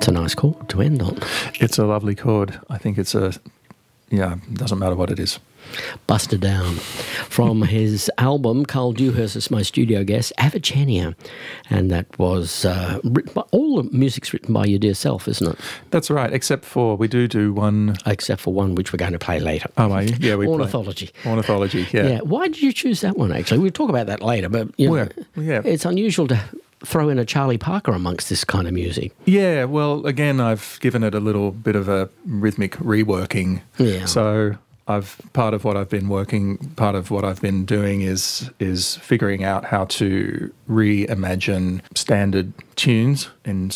It's a nice chord to end on. It's a lovely chord. I think it's doesn't matter what it is. Buster Down. From his album, Carl Dewhurst is my studio guest, Avicenia. And that was written by, all the music's written by your dear self, isn't it? That's right, except for we do one. Except for one which we're going to play later. Oh, are you? Yeah, we Ornithology. Ornithology, yeah. Yeah. Why did you choose that one, actually? We'll talk about that later, but it's unusual to throw in a Charlie Parker amongst this kind of music. Yeah, well, again, I've given it a little bit of a rhythmic reworking. Yeah. So part of what I've been doing is figuring out how to reimagine standard tunes in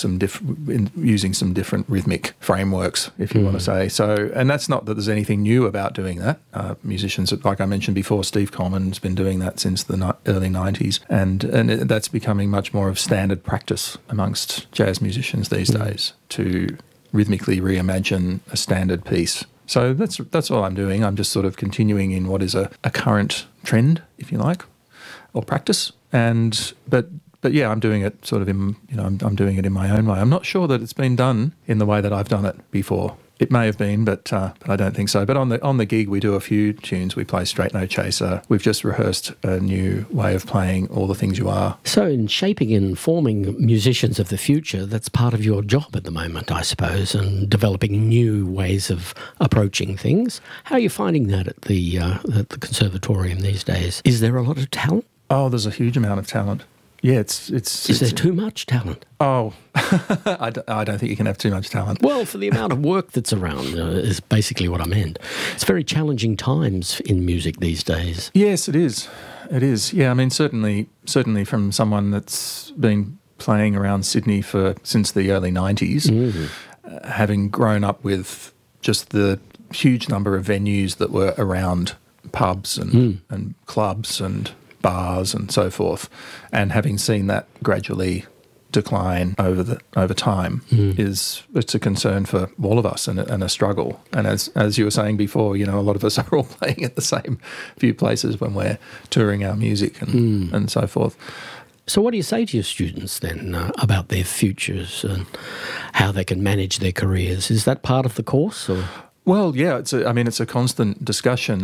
using some different rhythmic frameworks, if you want to say. So, and that's not that there's anything new about doing that. Musicians, like I mentioned before, Steve Coleman's been doing that since the early 90s, and that's becoming much more of standard practice amongst jazz musicians these days to rhythmically reimagine a standard piece. So that's all I'm doing. I'm just sort of continuing in what is a current trend, if you like, or practice. But yeah, I'm doing it sort of I'm doing it in my own way. I'm not sure that it's been done in the way that I've done it before. It may have been, but I don't think so. But on the gig, we do a few tunes. We play Straight No Chaser. We've just rehearsed a new way of playing All the Things You Are. So in shaping and forming musicians of the future, that's part of your job at the moment, I suppose, and developing new ways of approaching things. How are you finding that at the conservatorium these days? Is there a lot of talent? Oh, there's a huge amount of talent. Yeah, it's. Is there too much talent? Oh, I don't think you can have too much talent. Well, for the amount of work that's around is basically what I meant. It's very challenging times in music these days. Yes, it is. It is. Yeah, I mean, certainly from someone that's been playing around Sydney since the early 90s, having grown up with just the huge number of venues that were around pubs and clubs and bars and so forth, and having seen that gradually decline over time it's a concern for all of us and a struggle. And as you were saying before, a lot of us are all playing at the same few places when we're touring our music and so forth. So what do you say to your students then about their futures and how they can manage their careers? Is that part of the course? Or? Well, yeah, it's a constant discussion,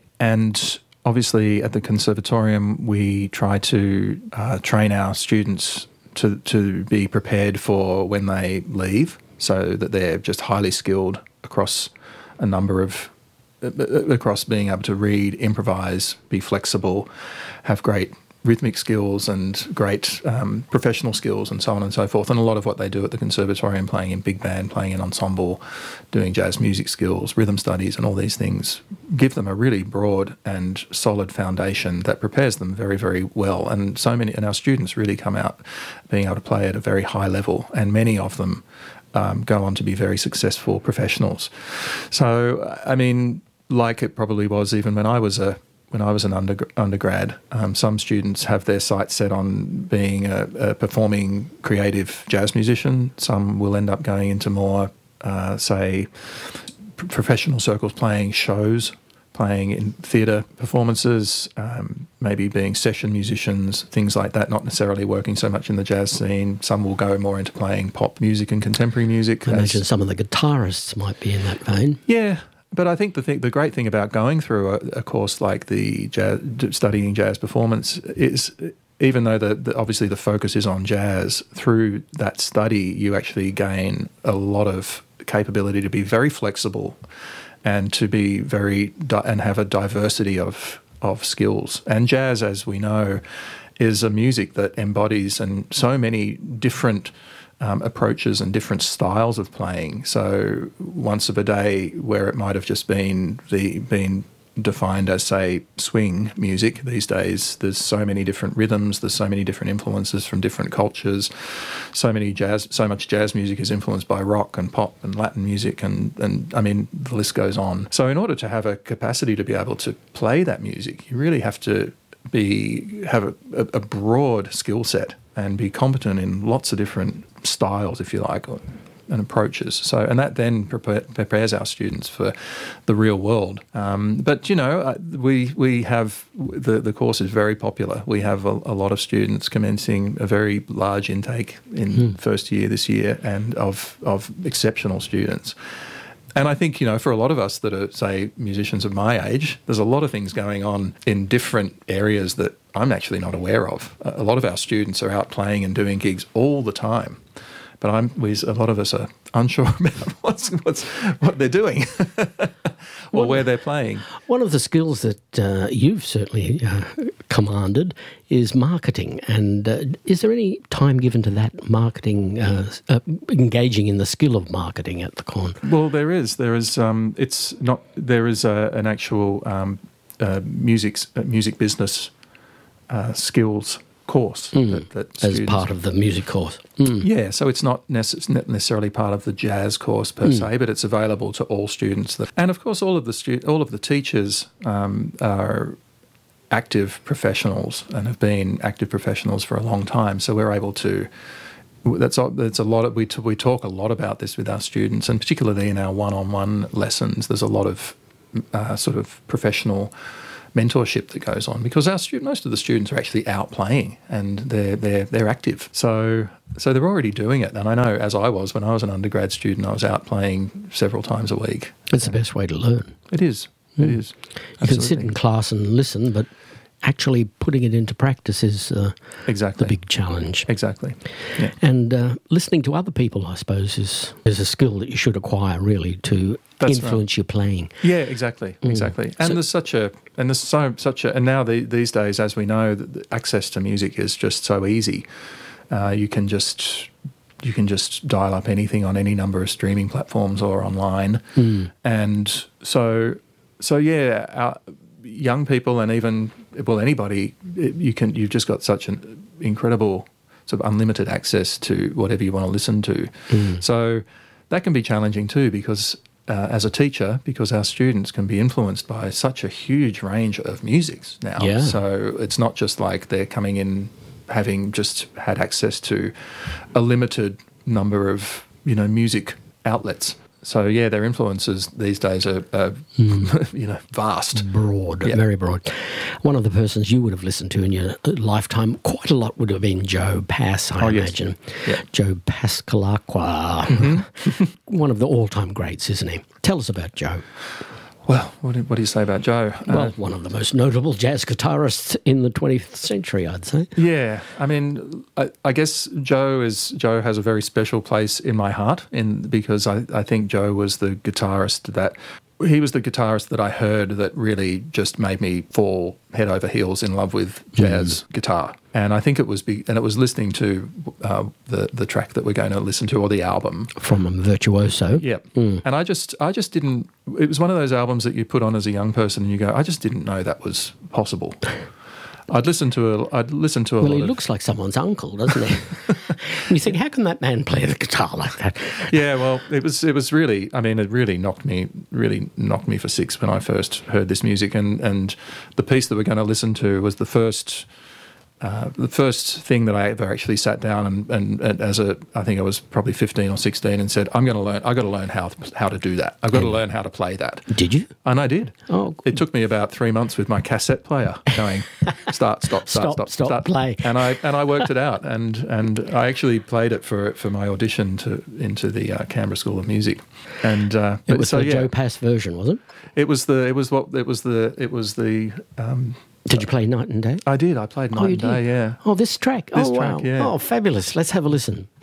and obviously, at the Conservatorium, we try to train our students to be prepared for when they leave, so that they're just highly skilled across being able to read, improvise, be flexible, have great rhythmic skills and great professional skills and so on and so forth. And a lot of what they do at the Conservatorium, playing in big band, playing in ensemble, doing jazz music skills, rhythm studies and all these things, give them a really broad and solid foundation that prepares them very, very well. And our students really come out being able to play at a very high level, and many of them go on to be very successful professionals. So, I mean, like it probably was even when I was an undergrad, some students have their sights set on being a performing creative jazz musician. Some will end up going into more, professional circles, playing shows, playing in theatre performances, maybe being session musicians, things like that, not necessarily working so much in the jazz scene. Some will go more into playing pop music and contemporary music. I imagine some of the guitarists might be in that vein. Yeah. But I think the great thing about going through a course like the studying jazz performance is, even though obviously the focus is on jazz, through that study you actually gain a lot of capability to be very flexible and to be and have a diversity of skills. And jazz, as we know, is a music that embodies so many different approaches and different styles of playing. So once of a day, where it might have just been defined as, say, swing music, these days there's so many different rhythms, there's so many different influences from different cultures, so much jazz music is influenced by rock and pop and Latin music, and I mean, the list goes on. So in order to have a capacity to be able to play that music, you really have to have a broad skill set and be competent in lots of different styles, if you like. and approaches. So, and that then prepares our students for the real world. But we have the course is very popular. We have a lot of students commencing a very large intake in first year this year, and of exceptional students. And I think, for a lot of us that are, say, musicians of my age, there's a lot of things going on in different areas that I'm actually not aware of. A lot of our students are out playing and doing gigs all the time, but a lot of us are unsure about what they're doing or where they're playing. One of the skills that you've certainly commanded is marketing. And is there any time given to that marketing, engaging in the skill of marketing at the con? Well, there is. There is. It's not. There is an actual music business skills course that as part of the music course. Yeah, so it's not necessarily part of the jazz course per se, but it's available to all students. And of course, all of the teachers are active professionals and have been active professionals for a long time. So we're able to. That's a lot of we talk a lot about this with our students, and particularly in our one-on-one lessons. There's a lot of sort of professional mentorship that goes on, because most of the students are actually out playing and they're active. So they're already doing it. And I know, as I was when I was an undergrad student, I was out playing several times a week. It's the best way to learn. It is. It is. You can sit in class and listen, but actually putting it into practice is exactly the big challenge. Exactly. Yeah. And listening to other people, I suppose, is a skill that you should acquire, really, to influence your playing. Yeah, exactly. And and now these days, as we know, the access to music is just so easy. You can just dial up anything on any number of streaming platforms or online, and so yeah, our young people and even anybody, you've just got such an incredible sort of unlimited access to whatever you want to listen to. So that can be challenging too, because as a teacher, because our students can be influenced by such a huge range of musics now. Yeah. So it's not just like they're coming in having just had access to a limited number of music outlets. So yeah, their influences these days are vast, broad, very broad. One of the persons you would have listened to in your lifetime quite a lot would have been Joe Pass, I imagine. Yeah. Joe Pascalaqua, one of the all-time greats, isn't he? Tell us about Joe. Well, what do you say about Joe? Well, one of the most notable jazz guitarists in the 20th century, I'd say. Yeah, I mean, I guess Joe has a very special place in my heart, because I think Joe was the guitarist that I heard that really just made me fall head over heels in love with jazz guitar. And I think it was listening to the track that we're going to listen to, or the album from Virtuoso. Yeah, and I just didn't. It was one of those albums that you put on as a young person and you go, I just didn't know that was possible. I'd listen to a Well, lot he of, looks like someone's uncle, doesn't he? And you think, how can that man play the guitar like that? Yeah, well, it was really, I mean, it really knocked me for six when I first heard this music, and the piece that we're going to listen to was the first thing that I ever actually sat down and I think I was probably 15 or 16 and said, I've got to learn how to do that. I've got to learn how to play that. Did you? And I did. Oh, good. It took me about 3 months with my cassette player going, start, stop, play. And I worked it out, and I actually played it for my audition into the Canberra School of Music. And it was the Joe Pass version, was it? It was the Did you play Night and Day? I did. I played Night and Day, yeah. Oh, this track. This track, yeah. Oh, fabulous. Let's have a listen.